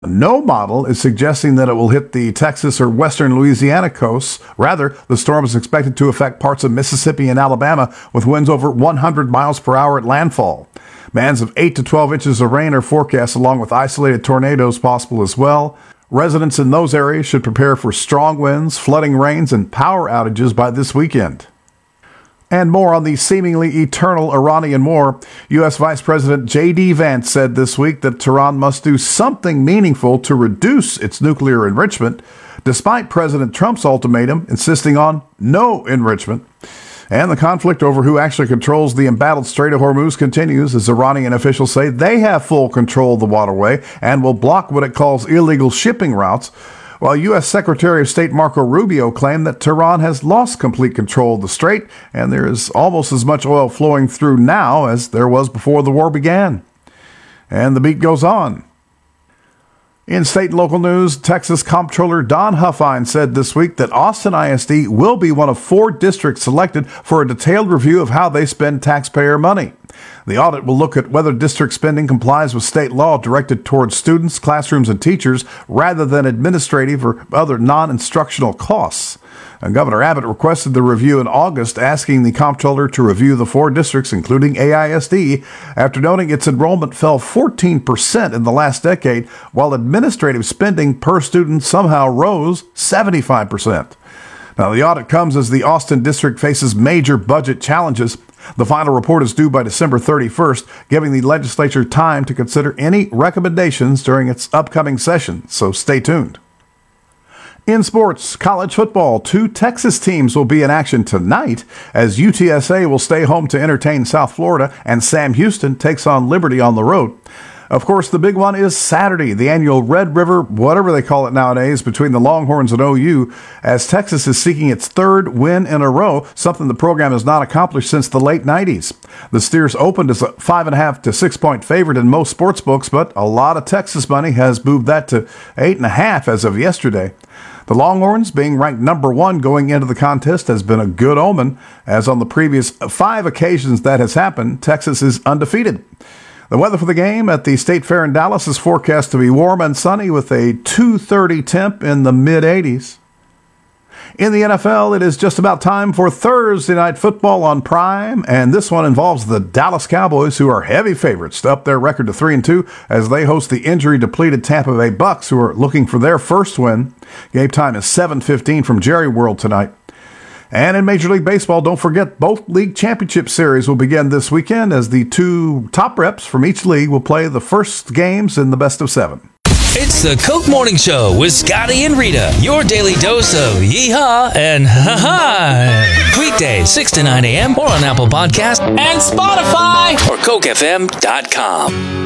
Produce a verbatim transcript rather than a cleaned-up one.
No model is suggesting that it will hit the Texas or western Louisiana coasts. Rather, the storm is expected to affect parts of Mississippi and Alabama with winds over one hundred miles per hour at landfall. Bands of eight to twelve inches of rain are forecast, along with isolated tornadoes possible as well. Residents in those areas should prepare for strong winds, flooding rains, and power outages by this weekend. And more on the seemingly eternal Iranian war. U S. Vice President J D. Vance said this week that Tehran must do something meaningful to reduce its nuclear enrichment, despite President Trump's ultimatum insisting on no enrichment. And the conflict over who actually controls the embattled Strait of Hormuz continues as Iranian officials say they have full control of the waterway and will block what it calls illegal shipping routes, while U S. Secretary of State Marco Rubio claimed that Tehran has lost complete control of the strait and there is almost as much oil flowing through now as there was before the war began. And the beat goes on. In state and local news, Texas Comptroller Don Huffine said this week that Austin I S D will be one of four districts selected for a detailed review of how they spend taxpayer money. The audit will look at whether district spending complies with state law directed towards students, classrooms, and teachers rather than administrative or other non-instructional costs. And Governor Abbott requested the review in August, asking the comptroller to review the four districts, including A I S D, after noting its enrollment fell fourteen percent in the last decade, while administrative spending per student somehow rose seventy-five percent. Now, the audit comes as the Austin district faces major budget challenges. The final report is due by December thirty-first, giving the legislature time to consider any recommendations during its upcoming session, so stay tuned. In sports, college football, two Texas teams will be in action tonight as U T S A will stay home to entertain South Florida and Sam Houston takes on Liberty on the road. Of course, the big one is Saturday, the annual Red River, whatever they call it nowadays, between the Longhorns and O U, as Texas is seeking its third win in a row, something the program has not accomplished since the late nineties. The Steers opened as a five and a half to six point favorite in most sports books, but a lot of Texas money has moved that to eight and a half as of yesterday. The Longhorns, being ranked number one going into the contest, has been a good omen, as on the previous five occasions that has happened, Texas is undefeated. The weather for the game at the State Fair in Dallas is forecast to be warm and sunny with a two thirty temp in the mid eighties. In the N F L, it is just about time for Thursday Night Football on Prime, and this one involves the Dallas Cowboys, who are heavy favorites to up their record to three and two as they host the injury-depleted Tampa Bay Bucks, who are looking for their first win. Game time is seven fifteen from Jerry World tonight. And in Major League Baseball, don't forget both league championship series will begin this weekend as the two top reps from each league will play the first games in the best of seven. It's the Coke Morning Show with Scotty and Rita, your daily dose of yee-haw and ha-ha. Weekdays, six to nine a.m. or on Apple Podcasts and Spotify or Coke F M dot com.